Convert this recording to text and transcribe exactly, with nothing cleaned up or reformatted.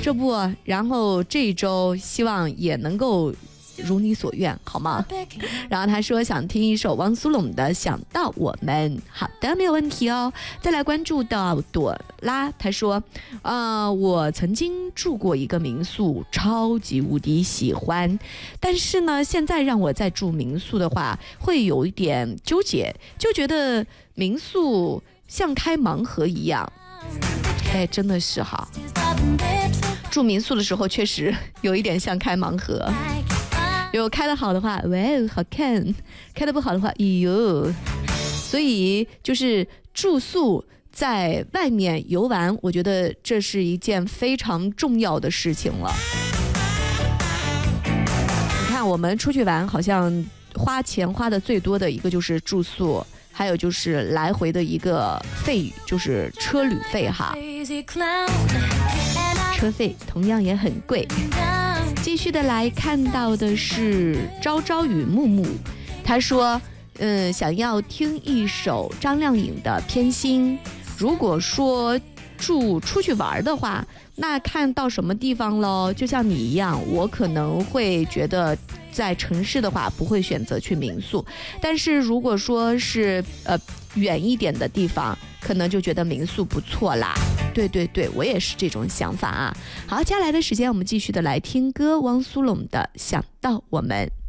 这不，然后这一周希望也能够如你所愿，好吗？然后他说想听一首汪苏泷的《想到我们》。好的，没有问题哦。再来关注到朵拉，他说呃，我曾经住过一个民宿，超级无敌喜欢，但是呢现在让我再住民宿的话会有一点纠结，就觉得民宿像开盲盒一样。哎，真的是哈，住民宿的时候确实有一点像开盲盒，有开得好的话，喂，好看；开得不好的话，哎呦。所以就是住宿在外面游玩，我觉得这是一件非常重要的事情了。你看，我们出去玩，好像花钱花的最多的一个就是住宿，还有就是来回的一个费，就是车旅费哈。车费同样也很贵。继续的来看到的是朝朝与木木，他说嗯，想要听一首张靓颖的《偏心》。如果说住出去玩的话，那看到什么地方咯，就像你一样，我可能会觉得在城市的话不会选择去民宿，但是如果说是呃远一点的地方，可能就觉得民宿不错啦。对对对，我也是这种想法啊。好，接下来的时间我们继续的来听歌，汪苏泷的《想到我们》。